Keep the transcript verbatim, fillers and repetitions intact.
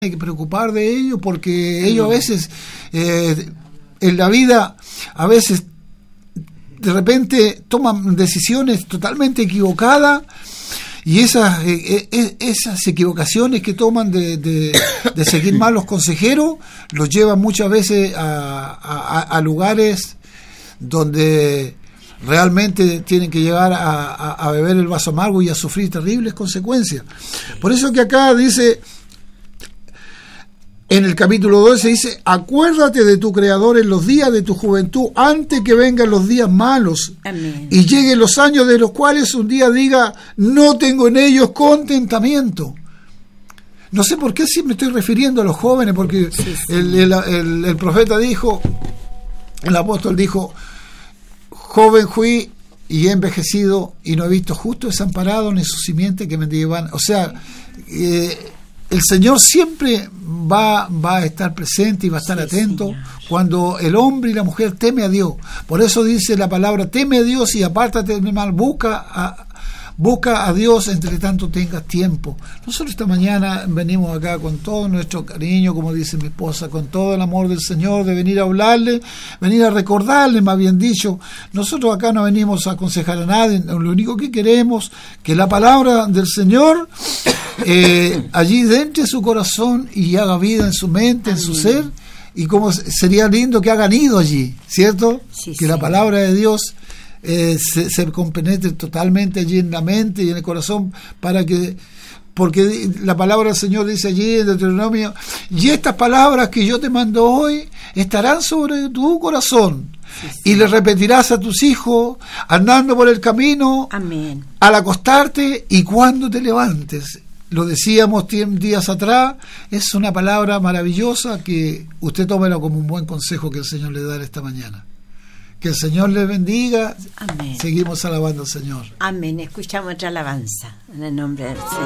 hay que preocupar de ellos, porque ellos a veces eh, en la vida a veces de repente toman decisiones totalmente equivocadas, y esas eh, eh, esas equivocaciones que toman de, de, de seguir mal los consejeros los llevan muchas veces a, a, a lugares donde realmente tienen que llegar a, a, a beber el vaso amargo y a sufrir terribles consecuencias. Por eso que acá dice, en el capítulo doce dice: acuérdate de tu Creador en los días de tu juventud, antes que vengan los días malos. Amén. Y lleguen los años de los cuales un día diga: no tengo en ellos contentamiento. No sé por qué sí me estoy refiriendo a los jóvenes, porque sí, sí. El, el, el, el profeta dijo, el apóstol dijo: joven fui y he envejecido, y no he visto justo desamparado ni su simiente que mendigue. O sea, eh, el Señor siempre va, va a estar presente y va a estar sí, atento, Señor, cuando el hombre y la mujer teme a Dios. Por eso dice la palabra: teme a Dios y apártate del mal. Busca a, busca a Dios entre tanto tengas tiempo. Nosotros esta mañana venimos acá con todo nuestro cariño, como dice mi esposa, con todo el amor del Señor, de venir a hablarle, venir a recordarle, más bien dicho. Nosotros acá no venimos a aconsejar a nadie, lo único que queremos que la palabra del Señor eh, allí entre su corazón y haga vida en su mente, en su ser, y como sería lindo que hagan ido allí, ¿cierto? Sí, que sí. La palabra de Dios Eh, se, se compenetre totalmente allí en la mente y en el corazón, para que, porque la palabra del Señor dice allí en Deuteronomio: y estas palabras que yo te mando hoy estarán sobre tu corazón, sí, sí. y le repetirás a tus hijos andando por el camino. Amén. Al acostarte y cuando te levantes. Lo decíamos días atrás, es una palabra maravillosa que usted tómela como un buen consejo que el Señor le da esta mañana. Que el Señor les bendiga. Amén. Seguimos alabando al Señor. Amén. Escuchamos otra alabanza en el nombre del Señor.